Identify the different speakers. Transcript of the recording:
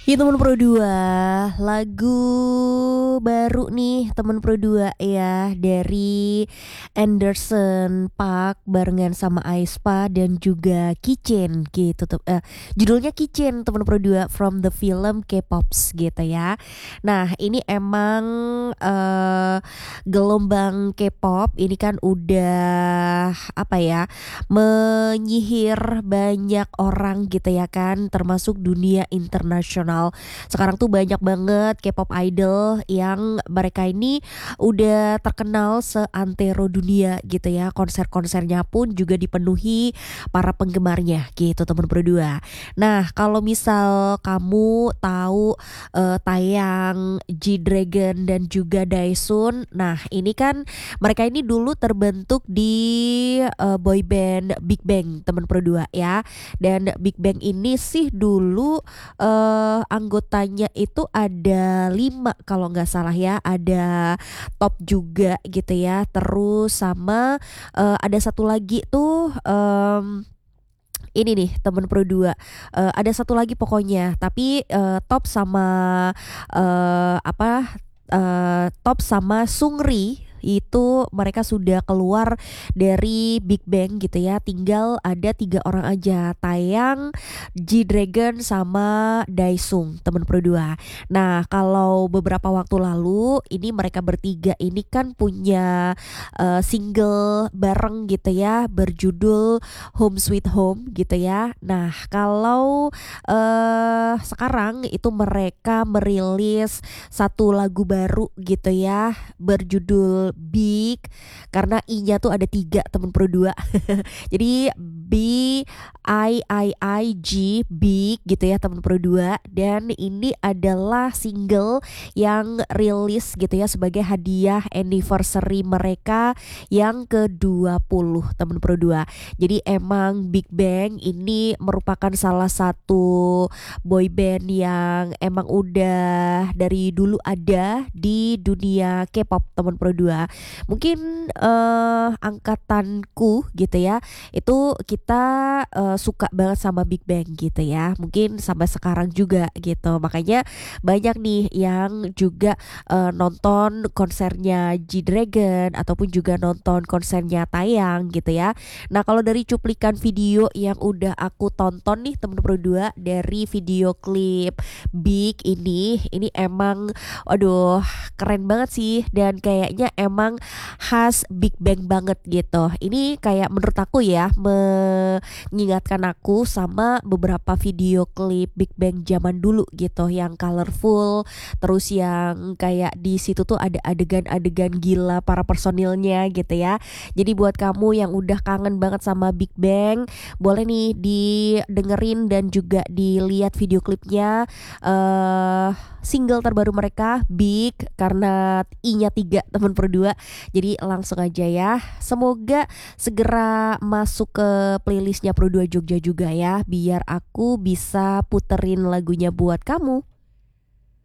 Speaker 1: Ya temen Pro 2, lagu baru nih temen Pro 2 ya dari Anderson .Paak barengan sama aespa dan juga Kitchen gitu tuh. Judulnya Kitchen temen Pro 2 from the film K-Pops gitu ya. Nah, ini emang gelombang K-pop ini kan udah apa ya? Menyihir banyak orang gitu ya kan, termasuk dunia internasional. Sekarang tuh banyak banget K-pop idol yang mereka ini udah terkenal seantero dunia gitu ya. Konser-konsernya pun juga dipenuhi para penggemarnya gitu teman berdua. Nah, kalau misal kamu tahu tayang G-Dragon dan juga Daesun, nah ini kan mereka ini dulu terbentuk di boy band Big Bang teman berdua ya. Dan Big Bang ini sih dulu anggotanya itu ada 5 kalau nggak salah ya, ada top juga gitu ya, terus sama ada satu lagi tuh ini nih temen Pro 2, ada satu lagi pokoknya tapi top sama top sama Sungri itu mereka sudah keluar dari Big Bang gitu ya, tinggal ada 3 orang aja, Taeyang, G-Dragon sama Daesung temen Pro 2. Nah, kalau beberapa waktu lalu ini mereka bertiga ini kan punya single bareng gitu ya, berjudul Home Sweet Home gitu ya. Nah, kalau sekarang itu mereka merilis satu lagu baru gitu ya, berjudul Big, karena I-nya tuh ada 3 temen Pro 2. Jadi BIIIG Big gitu ya temen Pro 2. Dan ini adalah single yang rilis gitu ya sebagai hadiah anniversary mereka yang ke-20 temen Pro 2. Jadi emang Big Bang ini merupakan salah satu boy band yang emang udah dari dulu ada di dunia K-pop teman Pro 2. Mungkin angkatanku gitu ya, itu kita suka banget sama Big Bang gitu ya. Mungkin sampai sekarang juga gitu. Makanya banyak nih yang juga nonton konsernya G-Dragon ataupun juga nonton konsernya Taeyang gitu ya. Nah, kalau dari cuplikan video yang udah aku tonton nih temen Pro 2 dari video klip Big ini emang aduh keren banget sih, dan kayaknya emang khas Big Bang banget gitu. Ini kayak menurut aku ya mengingatkan aku sama beberapa video klip Big Bang zaman dulu gitu, yang colorful, terus yang kayak di situ tuh ada adegan-adegan gila para personilnya gitu ya. Jadi buat kamu yang udah kangen banget sama Big Bang, boleh nih didengerin dan juga dilihat video klipnya single terbaru mereka Big, karena I-nya 3 teman Pro 2. Jadi langsung aja ya. Semoga segera masuk ke playlistnya Pro 2 Jogja juga ya, biar aku bisa puterin lagunya buat kamu.